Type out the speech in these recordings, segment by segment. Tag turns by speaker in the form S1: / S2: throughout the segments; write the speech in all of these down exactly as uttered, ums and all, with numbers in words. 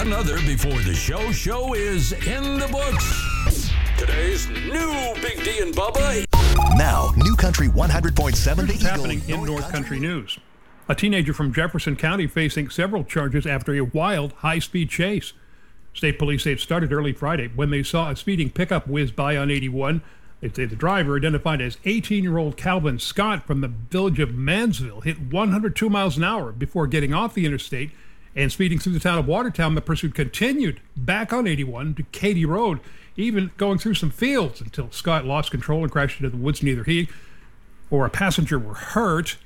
S1: Another Before the Show show is in the books. Today's new Big D and Bubba.
S2: Now, New Country one hundred point seven The
S3: What's
S2: Eagle.
S3: happening in North Country News? A teenager from Jefferson County facing several charges after a wild high-speed chase. State police say it started early Friday when they saw a speeding pickup whiz by on eighty-one. They say the driver, identified as eighteen-year-old Calvin Scott from the village of Mansville, hit one hundred two miles an hour before getting off the interstate and speeding through the town of Watertown. The pursuit continued back on eighty-one to Katy Road, even going through some fields until Scott lost control and crashed into the woods. Neither he or a passenger were hurt.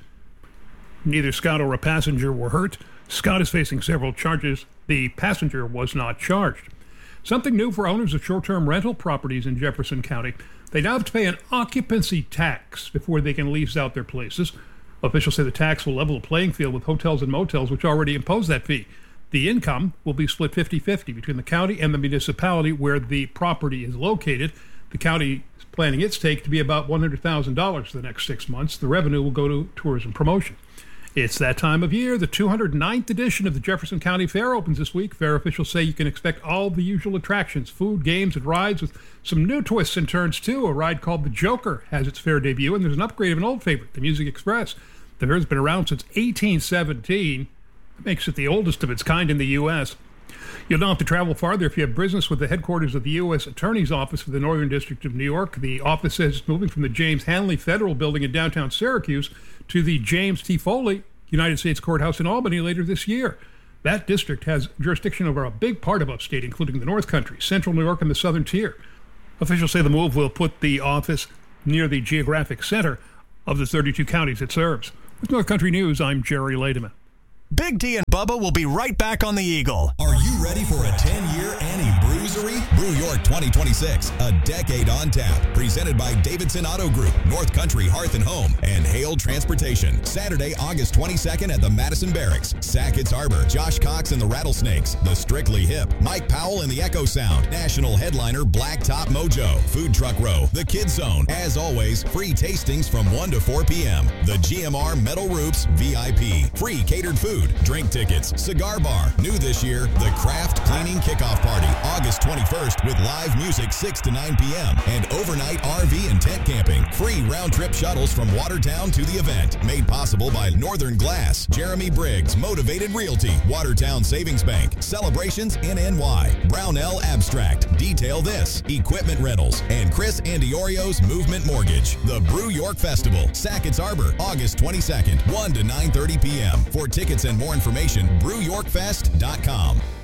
S3: Neither Scott or a passenger were hurt. Scott is facing several charges. The passenger was not charged. Something new for owners of short-term rental properties in Jefferson County. They now have to pay an occupancy tax before they can lease out their places. Officials say the tax will level the playing field with hotels and motels, which already impose that fee. The income will be split fifty-fifty between the county and the municipality where the property is located. The county is planning its take to be about one hundred thousand dollars for the next six months. The revenue will go to tourism promotion. It's that time of year. The two hundred ninth edition of the Jefferson County Fair opens this week. Fair officials say you can expect all the usual attractions, food, games, and rides with some new twists and turns, too. A ride called The Joker has its fair debut, and there's an upgrade of an old favorite, the Music Express. The fair has been around since eighteen seventeen. That makes it the oldest of its kind in the U S You'll not have to travel farther if you have business with the headquarters of the U S Attorney's Office for the Northern District of New York. The office says it's moving from the James Hanley Federal Building in downtown Syracuse to the James T. Foley United States Courthouse in Albany later this year. That district has jurisdiction over a big part of upstate, including the North Country, Central New York, and the Southern Tier. Officials say the move will put the office near the geographic center of the thirty-two counties it serves. With North Country News, I'm Jerry Lademan.
S2: Big D and Bubba will be right back on the Eagle.
S4: Are you ready for a ten-year Annie Brewery? Brew York twenty twenty-six, a decade on tap. Presented by Davidson Auto Group, North Country Hearth and Home, and Hale Transportation. Saturday, August twenty-second at the Madison Barracks. Sackett's Harbor, Josh Cox and the Rattlesnakes, the Strictly Hip, Mike Powell and the Echo Sound, national headliner Blacktop Mojo, Food Truck Row, the Kids Zone. As always, free tastings from one to four p.m. The G M R Metal Roofs V I P, free catered food. Drink tickets, cigar bar. New this year, the Craft Cleaning Kickoff Party, August twenty-first with live music six to nine p.m. and overnight R V and tent camping. Free round-trip shuttles from Watertown to the event. Made possible by Northern Glass, Jeremy Briggs, Motivated Realty, Watertown Savings Bank, Celebrations in N Y, Brownell Abstract, Detail This, Equipment Rentals, and Chris Andiorio's Movement Mortgage. The Brew York Festival, Sackett's Harbor, August twenty-second, one to nine thirty p.m. For tickets and more information, brew york fest dot com.